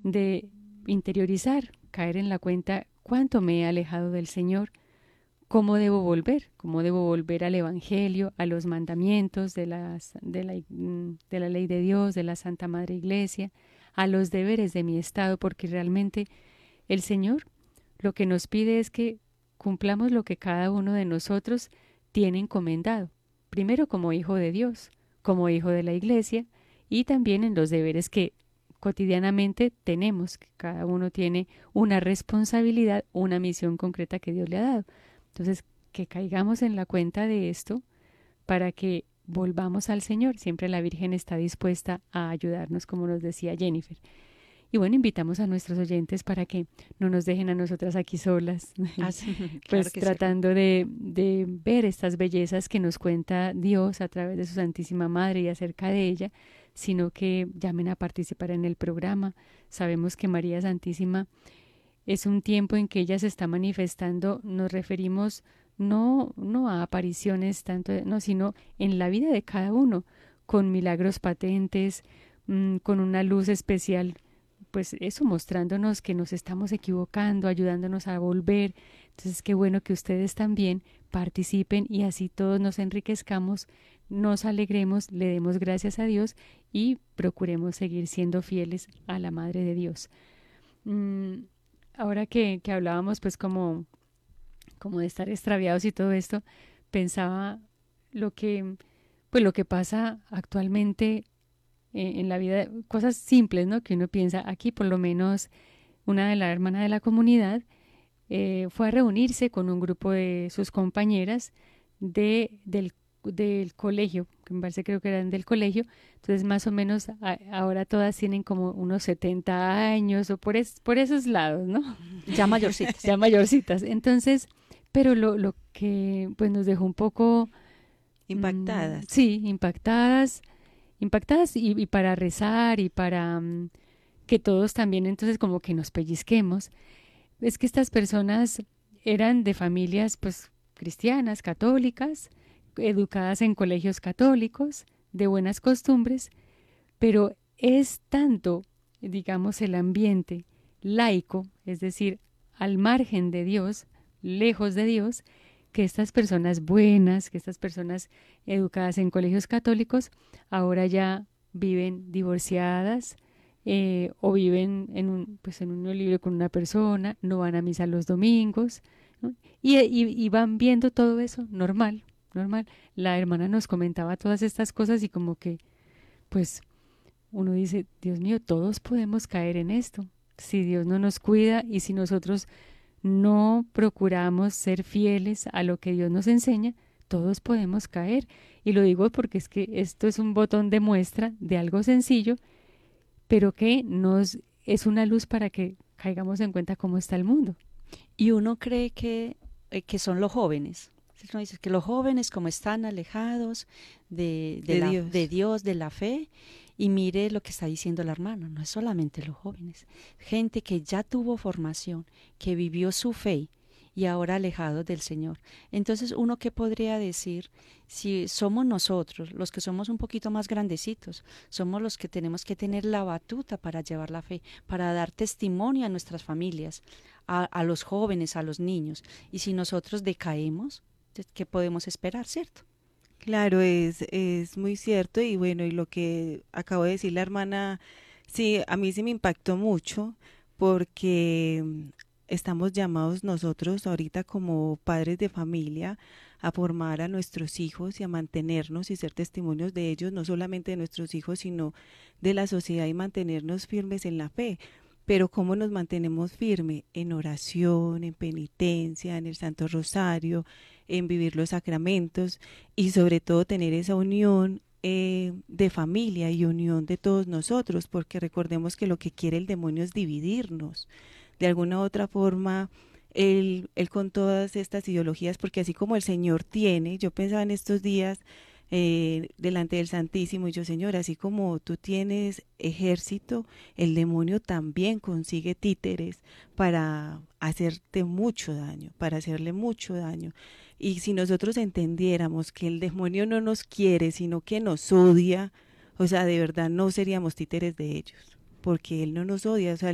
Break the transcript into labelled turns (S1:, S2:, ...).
S1: de interiorizar, caer en la cuenta cuánto me he alejado del Señor, cómo debo volver al Evangelio, a los mandamientos de la ley de Dios, de la Santa Madre Iglesia, a los deberes de mi Estado, porque realmente el Señor lo que nos pide es que cumplamos lo que cada uno de nosotros tiene encomendado, primero como hijo de Dios, como hijo de la Iglesia, y también en los deberes que cotidianamente tenemos, que cada uno tiene una responsabilidad, una misión concreta que Dios le ha dado. Entonces, que caigamos en la cuenta de esto para que volvamos al Señor. Siempre la Virgen está dispuesta a ayudarnos, como nos decía Jennifer. Y bueno, invitamos a nuestros oyentes para que no nos dejen a nosotras aquí solas,
S2: Claro
S1: pues
S2: que sí.
S1: tratando de ver estas bellezas que nos cuenta Dios a través de su Santísima Madre y acerca de ella, sino que llamen a participar en el programa. Sabemos que María Santísima es un tiempo en que ella se está manifestando, nos referimos no a apariciones tanto, no, sino en la vida de cada uno, con milagros patentes, con una luz especial, pues eso mostrándonos que nos estamos equivocando, ayudándonos a volver. Entonces, qué bueno que ustedes también participen y así todos nos enriquezcamos, nos alegremos, le demos gracias a Dios y procuremos seguir siendo fieles a la Madre de Dios. Mm, Ahora que hablábamos pues como de estar extraviados y todo esto, pensaba lo que, pues lo que pasa actualmente en la vida, cosas simples, ¿no? Que uno piensa, aquí por lo menos una de las hermanas de la comunidad fue a reunirse con un grupo de sus compañeras del colegio, que me parece creo que eran del colegio, entonces más o menos ahora todas tienen como unos 70 años o por esos lados, ¿no?
S2: Ya mayorcitas.
S1: Ya mayorcitas. Entonces, pero lo que pues nos dejó un poco,
S3: Impactadas.
S1: sí, impactadas y para rezar y para que todos también entonces como que nos pellizquemos, es que estas personas eran de familias pues cristianas, católicas, educadas en colegios católicos, de buenas costumbres, pero es tanto, digamos, el ambiente laico, es decir, al margen de Dios, lejos de Dios, que estas personas buenas, que estas personas educadas en colegios católicos, ahora ya viven divorciadas o viven pues en un unión libre con una persona, no van a misa los domingos, ¿no? Y van viendo todo eso normal, normal. La hermana nos comentaba todas estas cosas y como que, pues, uno dice, Dios mío, todos podemos caer en esto. Si Dios no nos cuida y si nosotros no procuramos ser fieles a lo que Dios nos enseña, todos podemos caer. Y lo digo porque es que esto es un botón de muestra de algo sencillo, pero que nos es una luz para que caigamos en cuenta cómo está el mundo.
S2: Y uno cree que son los jóvenes. Uno dice que los jóvenes como están alejados
S3: De Dios.
S2: de Dios, de la fe, y mire lo que está diciendo la hermana, no es solamente los jóvenes, gente que ya tuvo formación, que vivió su fe y ahora alejados del Señor. Entonces, uno qué podría decir si somos nosotros, los que somos un poquito más grandecitos, somos los que tenemos que tener la batuta para llevar la fe, para dar testimonio a nuestras familias, a los jóvenes, a los niños. Y si nosotros decaemos, ¿qué podemos esperar, cierto?
S3: Claro, es muy cierto y bueno, y lo que acabo de decir la hermana, sí, a mí sí me impactó mucho porque estamos llamados nosotros ahorita como padres de familia a formar a nuestros hijos y a mantenernos y ser testimonios de ellos, no solamente de nuestros hijos, sino de la sociedad y mantenernos firmes en la fe. Pero ¿cómo nos mantenemos firmes? En oración, en penitencia, en el Santo Rosario, en vivir los sacramentos y sobre todo tener esa unión de familia y unión de todos nosotros, porque recordemos que lo que quiere el demonio es dividirnos. De alguna u otra forma, él con todas estas ideologías, porque así como el Señor tiene, yo pensaba en estos días delante del Santísimo, y yo, Señor, así como tú tienes ejército, el demonio también consigue títeres para hacerte mucho daño, para hacerle mucho daño. Y si nosotros entendiéramos que el demonio no nos quiere, sino que nos odia, o sea, de verdad no seríamos títeres de ellos, porque él no nos odia, o sea,